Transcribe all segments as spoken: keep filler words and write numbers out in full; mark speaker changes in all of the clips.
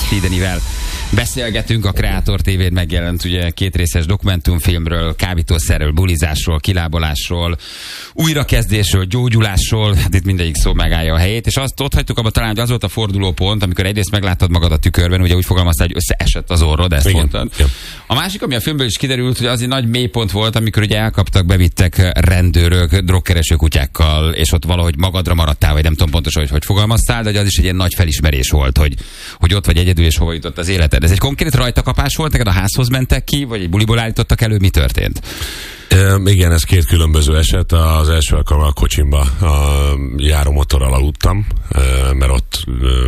Speaker 1: Steedenivel beszélgetünk. A Kreator té vén megjelent ugye kétrészes dokumentumfilmről, kábítószerről, bulizásról, kilábalásról, újrakezdésről, gyógyulásról. Hát itt mindegyik szó megállja a helyét, és azt ott hagytuk abban talán, hogy az volt a fordulópont, amikor egyrészt megláttad magad a tükörben, ugye úgy fogalmaztál, hogy összeesett az orrod, ezt igen, mondtad. Igen. A másik, ami a filmből is kiderült, hogy az egy nagy mélypont volt, amikor ugye elkaptak, bevittek rendőrök, drogkereső kutyákkal, és ott valahogy magadra maradtál, vagy nem tudom pontosan, hogy hogy fogalmaztál, de az is egy ilyen nagy felismerés volt, hogy, hogy ott vagy egyedül, és hova jutott az életed. Ez egy konkrét rajtakapás volt, neked a házhoz mentek ki, vagy egy buliból állítottak elő, mi történt?
Speaker 2: E, igen, ez két különböző eset. Az első alkalommal a kocsimba a járómotorral aludtam, mert ott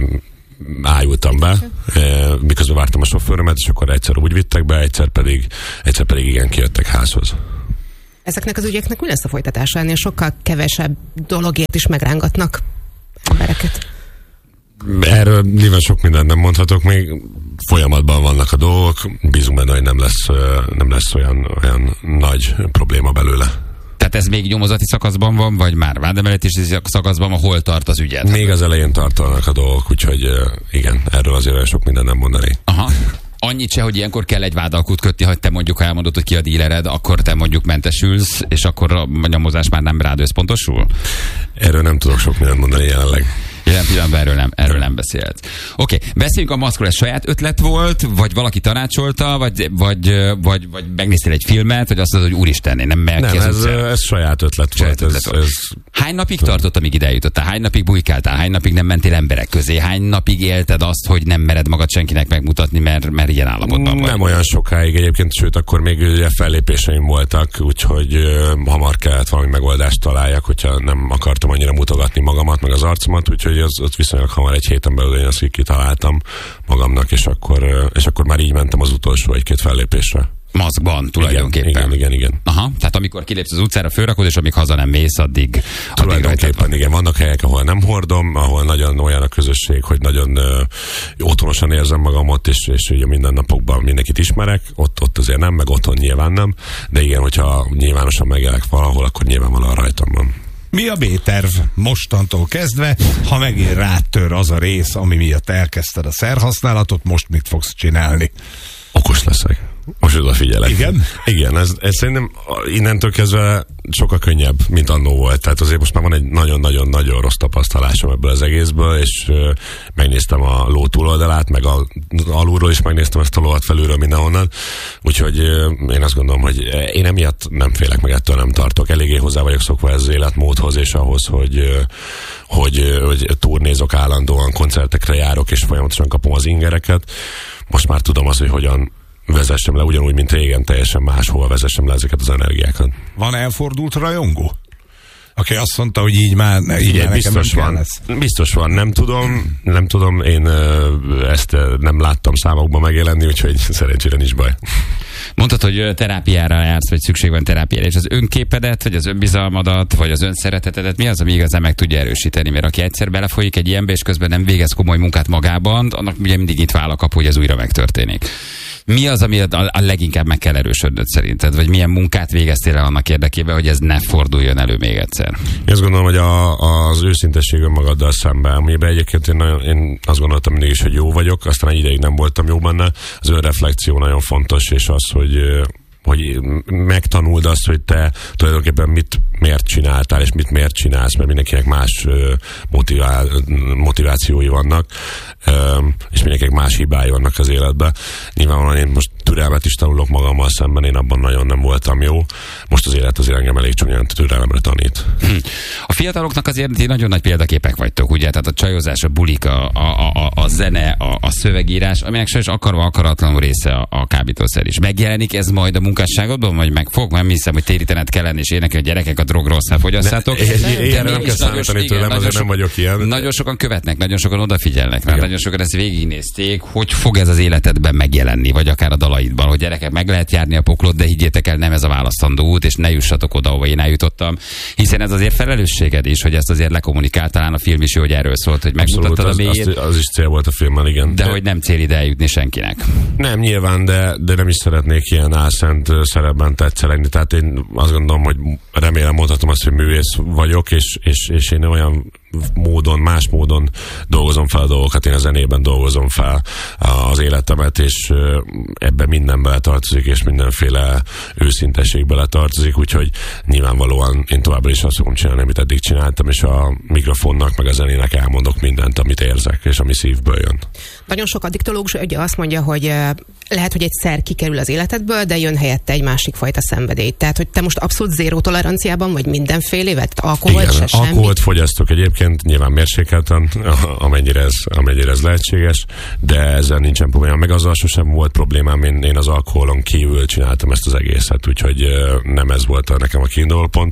Speaker 2: ájultam be, miközben vártam a sofőrömet, és akkor egyszer úgy vittek be, egyszer pedig, egyszer pedig igen, kijöttek házhoz.
Speaker 3: Ezeknek az ügyeknek mi lesz a folytatása? Ennél sokkal kevesebb dologért is megrángatnak embereket.
Speaker 2: Erről nyilván sok mindent nem mondhatok, még folyamatban vannak a dolgok, bízunk benne, hogy nem lesz, nem lesz olyan, olyan nagy probléma belőle.
Speaker 1: Tehát ez még nyomozati szakaszban van, vagy már vádemeleti szakaszban van, hol tart az ügyet?
Speaker 2: Még az elején tartanak a dolgok, úgyhogy igen, erről azért olyan sok mindent nem mondanék.
Speaker 1: Aha. Annyit se, hogy ilyenkor kell egy vádalkút kötni, hogy te mondjuk, ha elmondod, hogy ki a dílered, akkor te mondjuk mentesülsz, és akkor a nyomozás már nem rád összpontosul?
Speaker 2: Erről nem tudok sok mindent mondani jelenleg.
Speaker 1: Jelen pillanatban erről nem, erről nem beszélt. Oké, okay. Beszéljünk a maszkról, ez saját ötlet volt, vagy valaki tanácsolta, vagy, vagy, vagy, vagy megnéztél egy filmet, vagy azt mondod, hogy úristen, én nem megyek
Speaker 2: Nem, ez, ez saját ötlet saját volt. Ötlet ez, ez...
Speaker 1: Hány napig tartott, amíg ide eljutottál? Hány napig bujkáltál? Hány napig nem mentél emberek közé? Hány napig élted azt, hogy nem mered magad senkinek megmutatni, mert, mert ilyen állapotban vagy?
Speaker 2: Nem olyan sokáig egyébként, sőt, akkor még ugye fellépéseim voltak, úgyhogy uh, hamar kellett valami megoldást találjak, hogyha nem akartam annyira mutogatni magamat, meg az arcomat, úgyhogy az, az viszonylag hamar egy héten belül én azt kitaláltam magamnak, és akkor, és akkor már így mentem az utolsó egy-két fellépésre.
Speaker 1: Maszkban tulajdonképpen.
Speaker 2: Igen, igen, igen.
Speaker 1: Aha, tehát amikor kilépsz az utcára, fölrakod, és amíg haza nem mész, addig...
Speaker 2: Tulajdonképpen addig igen. Vannak helyek, ahol nem hordom, ahol nagyon olyan a közösség, hogy nagyon uh, otthonosan érzem magam ott, és, és ugye minden napokban mindenkit ismerek, ott, ott azért nem, meg otthon nyilván nem, de igen, hogyha nyilvánosan megjelek valahol, akkor nyilvánvalóan rajtam van.
Speaker 4: Mi a B-terv mostantól kezdve, ha megint rátör az a rész, ami miatt elkezdted a szerhasználatot, most mit fogsz csinálni?
Speaker 2: Okos leszek. Most odafigyelek.
Speaker 4: Igen?
Speaker 2: Igen, ez, ez szerintem innentől kezdve sokkal könnyebb, mint annó volt. Tehát azért most már van egy nagyon-nagyon-nagyon rossz tapasztalásom ebből az egészből, és uh, megnéztem a ló túloldalát, meg a, alulról is megnéztem ezt a lovat felülről mindenhonnan. Úgyhogy uh, én azt gondolom, hogy én emiatt nem félek, meg ettől nem tartok. Eléggé hozzá vagyok szokva ez az életmódhoz, és ahhoz, hogy, uh, hogy, uh, hogy turnézok állandóan, koncertekre járok, és folyamatosan kapom az ingereket. Most már tudom azt, hogy hogyan vezessem le, ugyanúgy, mint régen, teljesen máshol vezessem le ezeket az energiákat.
Speaker 4: Van elfordult rajongó? Aki azt mondta, hogy így már, így
Speaker 2: igen,
Speaker 4: már
Speaker 2: biztos van. Lesz. Biztos van, nem tudom, nem tudom, én ezt nem láttam számokban megjelenni, úgyhogy szerencsére nincs baj.
Speaker 1: Mondtad, hogy terápiára jársz, vagy szükség van terápiára, és az önképedet, vagy az önbizalmadat, vagy az önszeretetedet, mi az, ami igazán meg tudja erősíteni? Mert aki egyszer belefolyik egy ilyenbe, és közben nem végez komoly munkát magában, annak ugye mindig nyitva áll a kapu, hogy ez újra megtörténik. Mi az, ami a, a leginkább meg kell erősödnöd szerinted? Vagy milyen munkát végeztél el annak érdekében, hogy ez ne forduljon elő még egyszer?
Speaker 2: Én azt gondolom, hogy a, az őszintesség önmagaddal szemben, amiben egyébként én, nagyon, én azt gondoltam mindig is, hogy jó vagyok, aztán egy ideig nem voltam jó benne. Az önreflexió nagyon fontos, és az, hogy hogy megtanuld azt, hogy te tulajdonképpen mit, miért csináltál, és mit miért csinálsz, mert mindenkinek más motivál, motivációi vannak, és mindenkinek más hibái vannak az életben. Nyilvánvalóan én most türelmet is tanulok magammal szemben, én abban nagyon nem voltam jó. Most az élet azért engem elég csúnyán türelemre tanít.
Speaker 1: Hm. A fiataloknak azért nagyon nagy példaképek vagytok, ugye? Tehát a csajozás, a bulik, a, a, a, a zene, a, a szövegírás, aminek sajnos akarva akaratlanul része a, a kábítószer is. Megjelenik ez majd a munkásságodban, vagy meg fog? Nem hiszem, hogy térítened kell lenni, és énekel, hogy gyerekek, a drog rossz, fogyasszátok.
Speaker 2: Ilyenre nem kell számítani tőlem, azért nem vagyok ilyen.
Speaker 1: Nagyon sokan követnek, nagyon sokan odafigyelnek, mert nagyon sokan ezt végignézték, hogy fog ez az életedben megjelenni, vagy akár a dalaidban, hogy gyerekek, meg lehet járni a poklot, de higgyétek el, nem ez a választandó út, és ne jussatok oda, ahova én eljutottam, hiszen ez azért felelősséged is, hogy ezt azért lekommunikált, talán a film is jó, hogy erről szólt, hogy megmutattad a mélyét.
Speaker 2: Az, az is cél volt a filmben, igen.
Speaker 1: De, de hogy nem cél ide eljutni senkinek.
Speaker 2: Nem, nyilván, de, de nem is szeretnék ilyen álszent szerepben tetszelegni. Tehát én azt gondolom, hogy remélem mondhatom azt, hogy művész vagyok, és, és, és én olyan módon, más módon dolgozom fel a dolgokat, én a zenében dolgozom fel az életemet, és ebbe minden beletartozik, és mindenféle őszintesség beletartozik, úgyhogy nyilvánvalóan én továbbra is azt fogom csinálni, amit eddig csináltam, és a mikrofonnak, meg a zenének elmondok mindent, amit érzek, és ami szívből jön.
Speaker 3: Nagyon sok addiktológus ugye azt mondja, hogy lehet, hogy egy szer kikerül az életedből, de jön helyette egy másik fajta szenvedély. Tehát, hogy te most abszolút zéró toleranciában vagy mindenfélévet? Alkoholt se semmi?
Speaker 2: Alkoholt fogyasztok egyébként, nyilván mérsékelten, amennyire ez, amennyire ez lehetséges, de ezzel nincsen probléma. Meg azzal sosem volt problémám, én, én az alkoholon kívül csináltam ezt az egészet, úgyhogy nem ez volt nekem a kiinduló pont.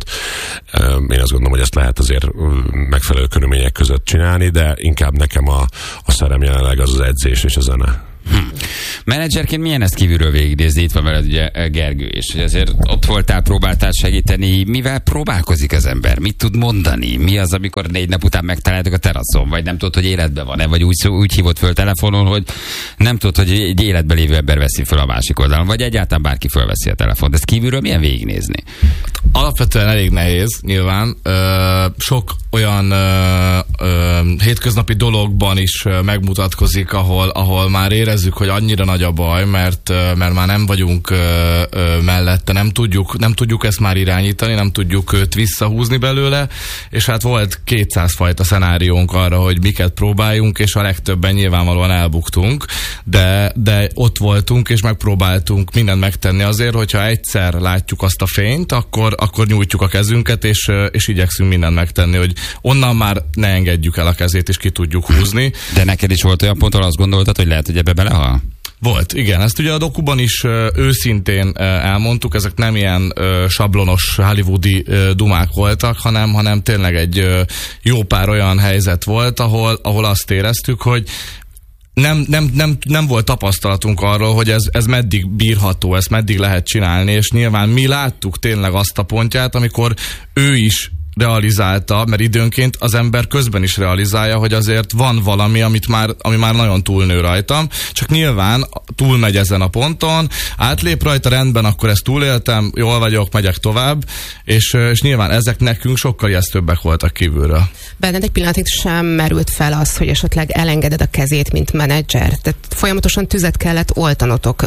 Speaker 2: Én azt gondolom, hogy ezt lehet azért megfelelő körülmények között csinálni, de inkább nekem a, a szerem jelenleg az az edzés és a zene.
Speaker 1: Hm. Menedzserként milyen ezt kívülről végignézni? Itt van veled ugye Gergő, és hogy azért ott voltál, próbáltál segíteni. Mivel próbálkozik az ember? Mit tud mondani? Mi az, amikor négy nap után megtaláltak a teraszon? Vagy nem tudod, hogy életben van-e? Vagy úgy, úgy hívott föl telefonon, hogy nem tudod, hogy egy életben lévő ember veszi föl a másik oldalon? Vagy egyáltalán bárki fölveszi a telefont? Ezt kívülről milyen végignézni?
Speaker 5: Alapvetően elég nehéz, nyilván. Ö, sok olyan ö, ö, hétköznapi dologban is megmutatkozik, ahol, ahol már érezzük, hogy annyira nagy a baj, mert, mert már nem vagyunk ö, ö, mellette, nem tudjuk, nem tudjuk ezt már irányítani, nem tudjuk őt visszahúzni belőle, és hát volt kétszáz fajta szenáriónk arra, hogy miket próbáljunk, és a legtöbben nyilvánvalóan elbuktunk, de, de ott voltunk, és megpróbáltunk mindent megtenni azért, hogyha egyszer látjuk azt a fényt, akkor, akkor nyújtjuk a kezünket, és, és igyekszünk mindent megtenni, hogy onnan már ne engedjük el a kezét, és ki tudjuk húzni.
Speaker 1: De neked is volt olyan pont, ahol azt gondoltad, hogy lehet, hogy ebbe belehal?
Speaker 5: Volt, igen. Ezt ugye a dokuban is ö, őszintén ö, elmondtuk, ezek nem ilyen ö, sablonos hollywoodi ö, dumák voltak, hanem, hanem tényleg egy ö, jó pár olyan helyzet volt, ahol, ahol azt éreztük, hogy Nem, nem, nem, nem volt tapasztalatunk arról, hogy ez, ez meddig bírható, ezt meddig lehet csinálni, és nyilván mi láttuk tényleg azt a pontját, amikor ő is realizálta, mert időnként az ember közben is realizálja, hogy azért van valami, amit már, ami már nagyon túlnő rajtam, csak nyilván túlmegy ezen a ponton, átlép rajta, rendben, akkor ezt túléltem, jól vagyok, megyek tovább, és, és nyilván ezek nekünk sokkal ijesztőbbek voltak kívülről.
Speaker 3: Benned egy pillanatig sem merült fel az, hogy esetleg elengeded a kezét, mint menedzser. Tehát folyamatosan tüzet kellett oltanotok.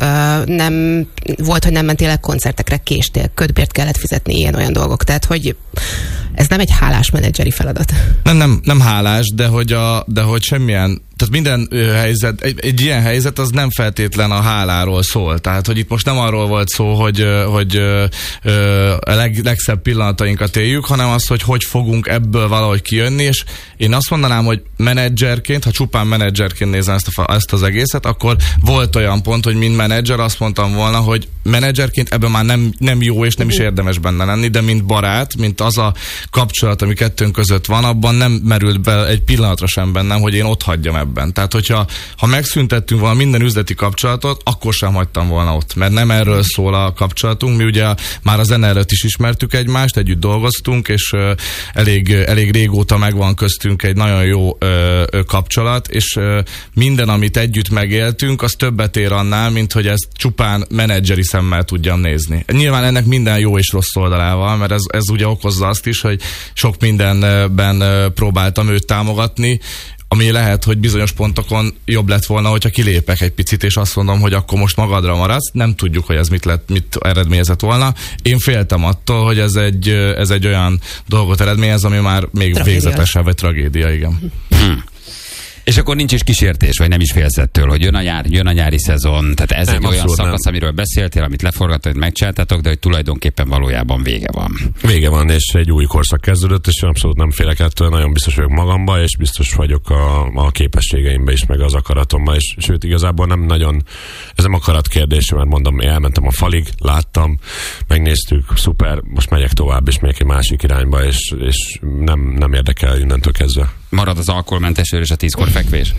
Speaker 3: Nem volt, hogy nem mentél el koncertekre, késtél, ködbért kellett fizetni, ilyen-olyan dolgok. Tehát, hogy ez nem egy hálás menedzseri feladat.
Speaker 5: Nem, nem, nem hálás, de hogy, a, de hogy semmilyen, tehát minden ö, helyzet, egy, egy ilyen helyzet az nem feltétlen a háláról szól. Tehát, hogy itt most nem arról volt szó, hogy, hogy ö, ö, a leg, legszebb pillanatainkat éljük, hanem az, hogy hogy fogunk ebből valahogy kijönni, és én azt mondanám, hogy menedzserként, ha csupán menedzserként nézem ezt, a, ezt az egészet, akkor volt olyan pont, hogy mint menedzser azt mondtam volna, hogy menedzserként ebben már nem, nem jó, és nem is érdemes benne lenni, de mint barát, mint az a kapcsolat, ami kettőnk között van, abban nem merült be egy pillanatra sem bennem, hogy én ott hagyjam ebben. Tehát, hogyha ha megszüntettünk volna minden üzleti kapcsolatot, akkor sem hagytam volna ott, mert nem erről szól a kapcsolatunk. Mi ugye már a zene előtt is ismertük egymást, együtt dolgoztunk, és uh, elég, elég régóta megvan köztünk egy nagyon jó uh, kapcsolat, és uh, minden, amit együtt megéltünk, az többet ér annál, mint hogy ezt csupán menedzseri szemmel tudjam nézni. Nyilván ennek minden jó és rossz oldalával, mert ez, ez ugye okozza azt is, hogy sok mindenben próbáltam őt támogatni, ami lehet, hogy bizonyos pontokon jobb lett volna, hogyha kilépek egy picit, és azt mondom, hogy akkor most magadra maradsz. Nem tudjuk, hogy ez mit lett, mit eredményezett volna. Én féltem attól, hogy ez egy, ez egy olyan dolgot eredményez, ami már még tragédia. Végzetesebb, vagy tragédia, igen.
Speaker 1: Hmm. És akkor nincs is kísértés, vagy nem is félsz ettől, hogy jön a, nyár, jön a nyári szezon. Tehát ez nem, egy olyan szakasz, nem. Amiről beszéltél, amit leforgattad, hogy megcsináltatok, de hogy tulajdonképpen valójában vége van.
Speaker 2: Vége van, és egy új korszak kezdődött, és abszolút nem félek ettől, nagyon biztos vagyok magamba, és biztos vagyok a, a képességeimbe is, meg az akaratomba, és sőt, igazából nem nagyon, ez nem akarat kérdés, mert mondom, én elmentem a falig, láttam, megnéztük, szuper, most megyek tovább, és megyek egy másik irányba, és, és nem, nem érdekel innentől kezdve.
Speaker 1: Marad az alkoholmentes és a tízkor fekvés.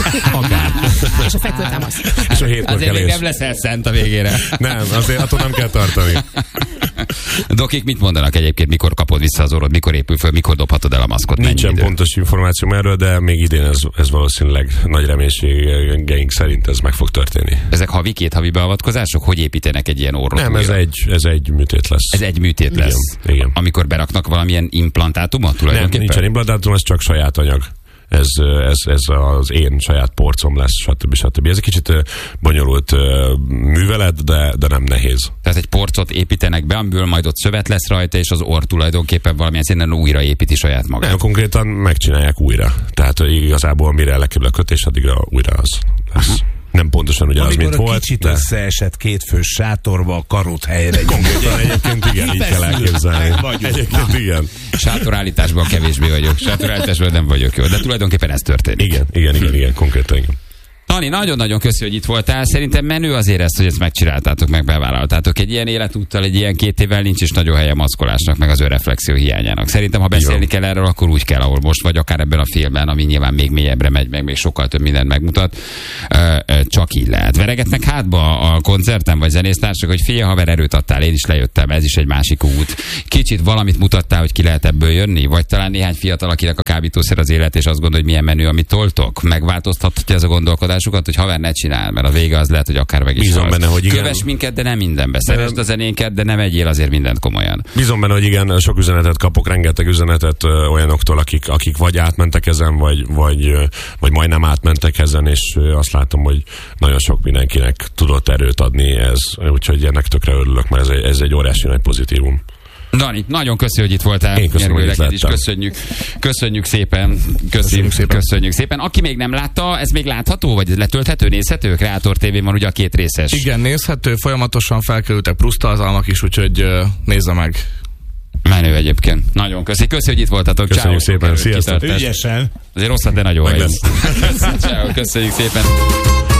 Speaker 2: Akár.
Speaker 3: És a fekvőtámasz.
Speaker 2: És a hétkor
Speaker 1: azért
Speaker 2: kelés.
Speaker 1: még nem leszel szent a végére.
Speaker 2: Nem, azért attól nem kell tartani.
Speaker 1: Dokik mit mondanak egyébként, mikor kapod vissza az orrod, mikor épül föl, mikor dobhatod el a maszkot?
Speaker 2: Nincsen pontos információ erről, de még idén ez, ez valószínűleg nagy reménységeink szerint ez meg fog történni.
Speaker 1: Ezek havi, két havi beavatkozások? Hogy építenek egy ilyen orrot?
Speaker 2: Nem, ez egy, ez egy műtét lesz.
Speaker 1: Ez egy műtét lesz.
Speaker 2: Igen, igen.
Speaker 1: Amikor beraknak valamilyen implantátumot tulajdonképpen?
Speaker 2: Nem, nincsen implantátum, ez csak saját anyag. Ez, ez, ez az én saját porcom lesz, stb. stb. Ez egy kicsit bonyolult művelet, de, de nem nehéz.
Speaker 1: Tehát egy porcot építenek be, amiből majd ott szövet lesz rajta, és az orr tulajdonképpen valamilyen szinten újra építi saját magát.
Speaker 2: Nem, konkrétan megcsinálják újra. Tehát igazából mire lekerül a kötés, addigra újra az lesz. Uh-huh. Nem pontosan ugyanaz,
Speaker 4: amikor
Speaker 2: mint
Speaker 4: a
Speaker 2: volt.
Speaker 4: Kicsit
Speaker 2: de...
Speaker 4: összeesett kétfős sátorba a karót helyre.
Speaker 2: Konkrétan egyébként igen, így kell elképzelni. Egyébként igen.
Speaker 1: Sátorállításban kevésbé vagyok. Sátorállításban nem vagyok jó. De tulajdonképpen ez történik.
Speaker 2: Igen, igen, igen, igen, konkrétan igen.
Speaker 1: Dani, nagyon-nagyon köszi, hogy itt voltál. Szerintem menő azért ezt, hogy ezt megcsináltátok, meg bevállaltátok. Egy ilyen életúttal, egy ilyen két évvel nincs is nagyon helye maszkolásnak, meg az önreflexió hiányának. Szerintem, ha beszélni kell erről, akkor úgy kell, ahol most vagy, akár ebben a filmben, ami nyilván még mélyebbre megy, meg még sokkal több mindent megmutat. Csak így lehet. Veregetnek hátba a koncerten, vagy zenésztársak, hogy fia, haver, erőt adtál, én is lejöttem, ez is egy másik út. Kicsit valamit mutattál, hogy ki lehet ebből jönni, vagy talán néhány fiatal, akinek a kábítószer az élet, és azt gondolja, hogy milyen menő, amit toltok. Megváltoztathatja ez a gondolkodás. Hogy haver, ne csinál, mert a vége az lehet, hogy akár meg is
Speaker 2: Bízom benne, hogy igen.
Speaker 1: Kövess minket, de nem mindenbe. Szeresd a zenénket, de nem egyél azért mindent komolyan.
Speaker 2: Bízom benne, hogy igen, sok üzenetet kapok, rengeteg üzenetet ö, olyanoktól, akik, akik vagy átmentek ezen, vagy, vagy, ö, vagy majdnem átmentek ezen, és ö, azt látom, hogy nagyon sok mindenkinek tudott erőt adni ez, úgyhogy ennek tökre örülök, mert ez egy, ez egy óriási nagy pozitívum.
Speaker 1: Dani, nagyon köszi, hogy itt voltál.
Speaker 2: Én köszönöm, hogy itt
Speaker 1: is köszönjük. Köszönjük szépen. Köszönjük, köszönjük szépen. Köszönjük szépen. Aki még nem látta, ez még látható, vagy letölthető, nézhető? Kreator té vén van ugye a két részes.
Speaker 5: Igen, nézhető, folyamatosan felkerültek plusz tartalmak is, úgyhogy uh, nézze meg.
Speaker 1: Menő egyébként. Nagyon köszi. Köszi, hogy itt voltatok.
Speaker 2: Köszönjük Ciao, szépen. Sziasztok.
Speaker 4: Ügyesen.
Speaker 1: Azért rosszat, de nagyon
Speaker 2: vagy.
Speaker 1: Ciao, köszönjük szépen.